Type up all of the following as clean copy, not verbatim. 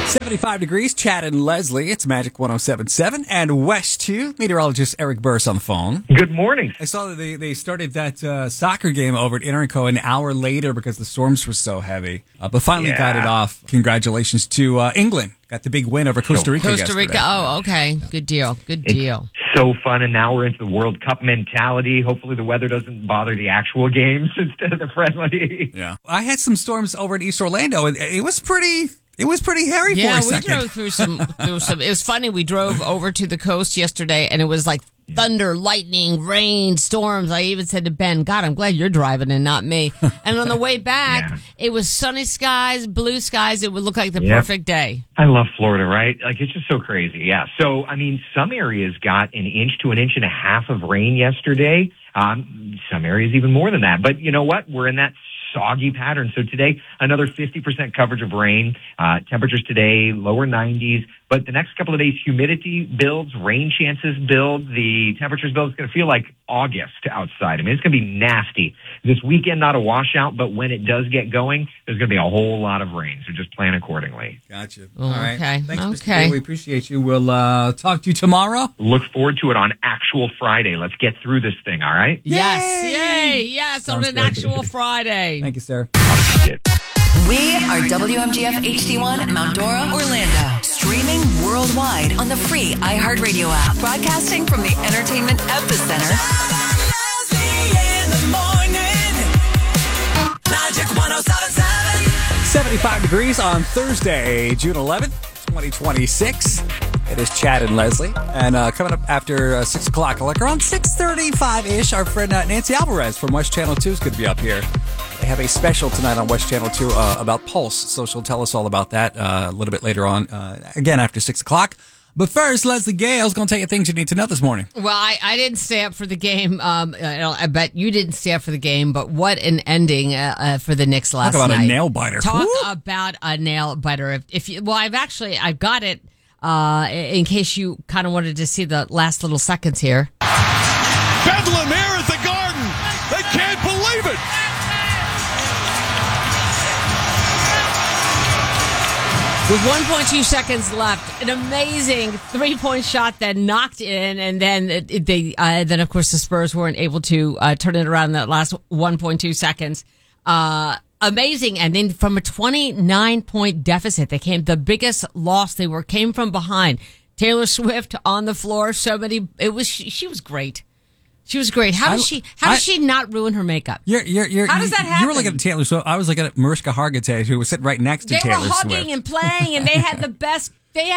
75 degrees, Chad and Leslie. It's Magic 107.7 and West 2. Meteorologist Eric Burse on the phone. Good morning. I saw that they started that soccer game over at Interco an hour later because the storms were so heavy. But finally got it off. Congratulations to England. Got the big win over Costa Rica yesterday. Oh, okay. Good deal. Good deal. So fun, and now we're into the World Cup mentality. Hopefully the weather doesn't bother the actual games instead of the friendly. Yeah. I had some storms over at East Orlando, and it was pretty hairy for a second. Yeah, we drove through some. It was funny. We drove over to the coast yesterday, and it was like thunder, lightning, rain, storms. I even said to Ben, God, I'm glad you're driving and not me. And on the way back, it was sunny skies, blue skies. It would look like the perfect day. I love Florida, right? Like, it's just so crazy. Yeah. So, I mean, some areas got an inch to an inch and a half of rain yesterday. Some areas even more than that. But you know what? We're in that soggy pattern. So today, another 50% coverage of rain. Temperatures today, lower 90s. But the next couple of days, humidity builds, rain chances build, the temperatures build. It's going to feel like August outside. I mean, it's going to be nasty. This weekend, not a washout, but when it does get going, there's going to be a whole lot of rain. So just plan accordingly. Gotcha. All right. Okay. Thanks, Mr. Day. We appreciate you. We'll talk to you tomorrow. Look forward to it on actual Friday. Let's get through this thing, all right? Yes. Yay. Yes, on an actual Friday. Thank you, sir. We are WMGF HD1 Mount Dora, Orlando. Streaming worldwide on the free iHeartRadio app. Broadcasting from the entertainment epicenter. In the morning. Magic 107.7. 75 degrees on Thursday, June 11th, 2026. It is Chad and Leslie. And coming up after 6 o'clock, like around 6:35-ish, our friend Nancy Alvarez from West Channel 2 is going to be up here. They have a special tonight on West Channel 2 about Pulse, so she'll tell us all about that a little bit later on, again after 6 o'clock. But first, Leslie Gale's going to tell you things you need to know this morning. Well, I didn't stay up for the game. I bet you didn't stay up for the game, but what an ending for the Knicks last night. Talk about a nail-biter. Talk about a nail-biter. I've got it in case you kind of wanted to see the last little seconds here. Bedlam here at the Garden. They can't believe it. With 1.2 seconds left, an amazing three-point shot that knocked in, and then then of course the Spurs weren't able to turn it around in that last 1.2 seconds. Amazing, and then from a 29-point deficit, they came the biggest loss came from behind. Taylor Swift on the floor, she was great. She was great. How does she not ruin her makeup? How does that happen? You were looking at Taylor Swift. I was looking at Mariska Hargitay, who was sitting right next to Taylor Swift. They were hugging and playing, and they had the best.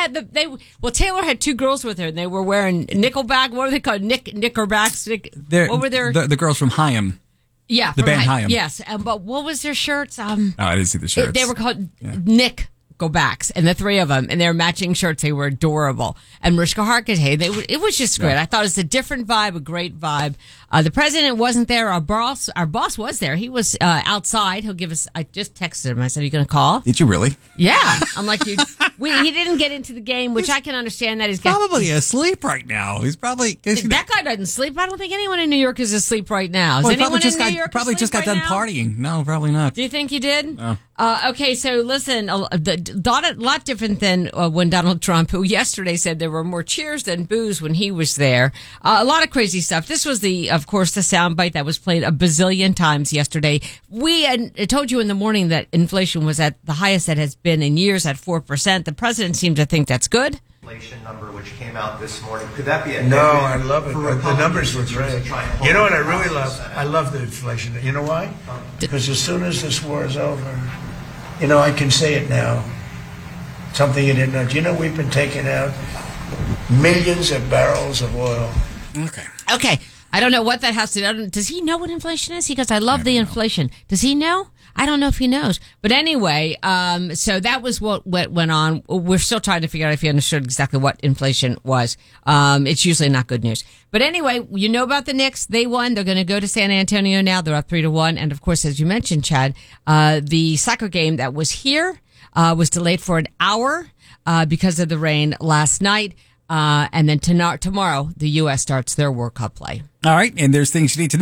Taylor had two girls with her, and they were wearing Nickelback. What were they called? Knickerbacks. What were their the girls from Haim? Yeah, the band Haim. Yes, but what was their shirts? I didn't see the shirts. They were called Nickelbacks, and the three of them, and their matching shirts. They were adorable. And Mariska Hargitay, it was just great. I thought it was a different vibe, a great vibe. The president wasn't there. Our boss was there. He was outside. He'll give us. I just texted him. I said, "Are you going to call?" Did you really? Yeah. I'm like, he didn't get into the game, which I can understand that he's probably asleep right now. He's probably that guy doesn't sleep. I don't think anyone in New York is asleep right now. Is anyone in New York probably just got done partying? No, probably not. Do you think he did? No. Okay, so listen, a lot different than when Donald Trump, who yesterday said there were more cheers than boos when he was there. A lot of crazy stuff. This was of course, the soundbite that was played a bazillion times yesterday. I told you in the morning that inflation was at the highest that has been in years at 4%. The president seemed to think that's good. Inflation number which came out this morning. Could that be a No, I love it. The numbers were great. You know what I really love? I love the inflation. You know why? Because as soon as this war is over, I can say it now. Something you didn't know. Do you know we've been taking out millions of barrels of oil? Okay. I don't know what that has to do. Does he know what inflation is? He goes, I love the inflation. Does he know? I don't know if he knows. But anyway, so that was what went on. We're still trying to figure out if he understood exactly what inflation was. It's usually not good news. But anyway, you know about the Knicks. They won. They're going to go to San Antonio now. They're up 3-1. And of course, as you mentioned, Chad, the soccer game that was here was delayed for an hour because of the rain last night. And then tomorrow, the U.S. starts their World Cup play. All right. And there's things you need to know.